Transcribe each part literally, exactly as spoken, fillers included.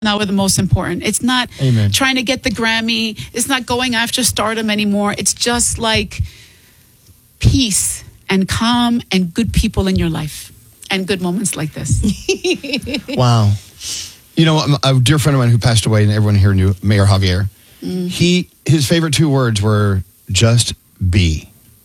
now are the most important. It's not Amen. trying to get the Grammy. It's not going after stardom anymore. It's just like peace and calm and good people in your life and good moments like this. Wow. You know, a, a dear friend of mine who passed away, and everyone here knew, Mayor Javier, mm. he his favorite two words were just be.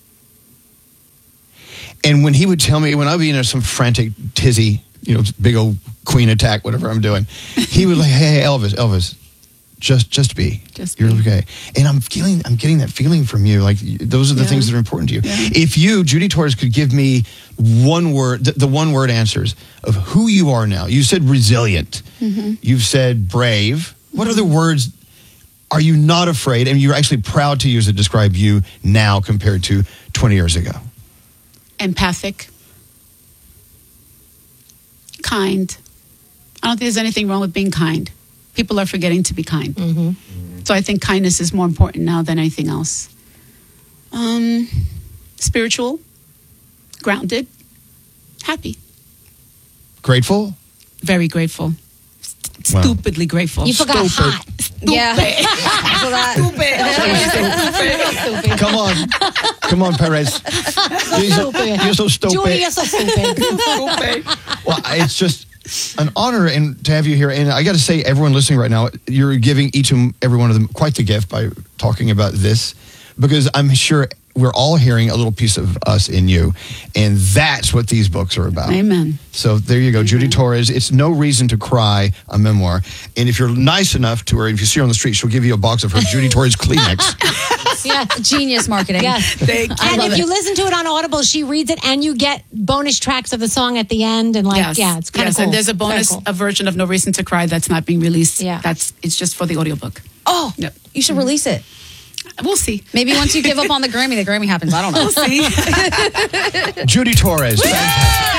And when he would tell me, when I would be in some frantic tizzy, you know, big old queen attack, whatever I'm doing, he would like, hey, Elvis, Elvis, just just be. Just You're be. okay. And I'm feeling, I'm getting that feeling from you. Like, those are the yeah. things that are important to you. Yeah. If you, Judy Torres, could give me one word, the, the one word answers of who you are now. You said resilient. Mm-hmm. You've said brave. What other words are you not afraid and you're actually proud to use to describe you now compared to twenty years ago? Empathic. Kind. I don't think there's anything wrong with being kind. People are forgetting to be kind. Mm-hmm. So I think kindness is more important now than anything else. Um, spiritual, grounded, happy. Grateful? Very grateful. Wow. Stupidly grateful. You forgot Stupid. hot. Stupid. Yeah. Stupid. Come on. Come on, Perez. You're so, you're so stupid. Judy, you're so stupid. Stupid. Well, it's just an honor and to have you here. And I got to say, everyone listening right now, you're giving each and every one of them quite the gift by talking about this, because I'm sure we're all hearing a little piece of us in you. And that's what these books are about. Amen. So there you go. Amen. Judy Torres, It's No Reason to Cry, a memoir. And if you're nice enough to her, if you see her on the street, she'll give you a box of her Judy Torres Kleenex. Yeah. Genius marketing. Yes. Thank you. And Love if it. you listen to it on Audible, she reads it and you get bonus tracks of the song at the end. And like, Yes. yeah, it's kind of yes. cool. And there's a It's kinda bonus cool. a version of No Reason to Cry that's not being released. Yeah. That's it's just for the audiobook. Oh, Yep. you should release it. We'll see. Maybe once you give up on the Grammy, the Grammy happens. I don't know. We'll see. Judy Torres.